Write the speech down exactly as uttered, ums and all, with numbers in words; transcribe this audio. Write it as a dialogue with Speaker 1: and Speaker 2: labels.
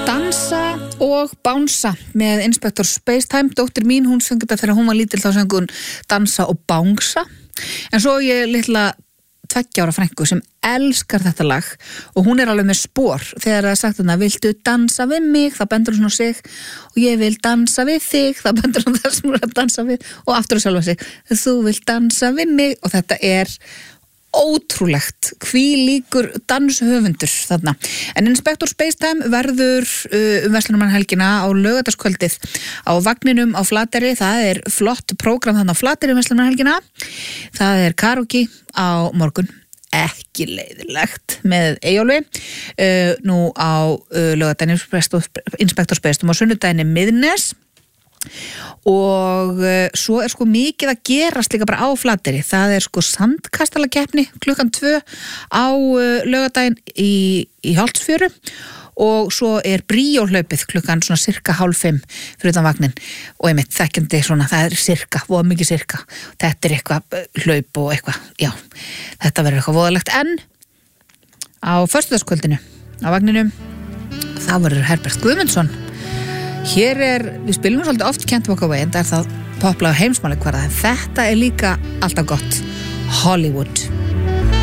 Speaker 1: Dansa og bánsa með Inspector Spacetime. Dóttir mín, hún söng þetta þegar hún var lítil, þá söng hún dansa og bánsa. En svo ég litla tveggja ára frænku sem elskar þetta lag og hún er alveg með spor. Þegar það er sagt þarna, viltu dansa við mig, þá bendur hún svona á sig, og ég vil dansa við þig, þá bendur hún það sem hún er að dansa við, og aftur á sjálfa sig, þú vilt dansa við mig, og þetta er ótrúlegt, hvílíkur danshöfundur þarna. En Inspector Spacetime verður uh, um verslunarmannahelgina á laugardagskvöldið á vagninum á Flateyri. Það er flott prógram þarna á Flateyri um verslunarmannahelgina. Það er karaoke á morgun, ekki leiðilegt, með Eyjólfi uh, nú á uh, laugardaginn Inspector Spacetime, og sunnudaginn er Miðnes. Og uh, svo er sko mikið að gerast líka bara á Flateyri. Það er sko sandkastalakeppni klukkan tvö á uh, laugardaginn í, í Holtsfjöru, og svo er bríóhlaupið klukkan svona cirka hálf fimm fyrir utan vagnin, og einmitt þekkjandi svona, það er cirka, voða mikið cirka, þetta er eitthvað hlaup og eitthvað, já, þetta verður eitthvað voðalegt. En á föstudagskvöldinu á vagninum, það verður Herbert Guðmundsson. Hér er, við spilum svolítið oft Can't Walk Away, en það er það poplag heimsmáli hverða, en þetta er líka alltaf gott, Hollywood.